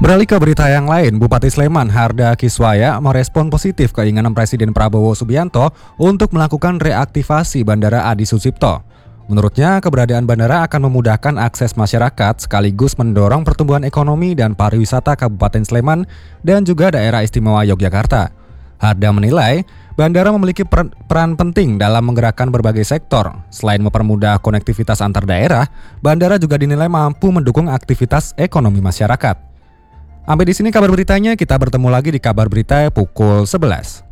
Beralih ke berita yang lain, Bupati Sleman Harda Kiswaya merespon positif keinginan Presiden Prabowo Subianto untuk melakukan reaktivasi Bandara Adi Sucipto. Menurutnya, keberadaan bandara akan memudahkan akses masyarakat sekaligus mendorong pertumbuhan ekonomi dan pariwisata Kabupaten Sleman dan juga daerah istimewa Yogyakarta. Harda menilai, bandara memiliki peran penting dalam menggerakkan berbagai sektor. Selain mempermudah konektivitas antar daerah, bandara juga dinilai mampu mendukung aktivitas ekonomi masyarakat. Sampai di sini kabar beritanya, kita bertemu lagi di kabar berita pukul 11.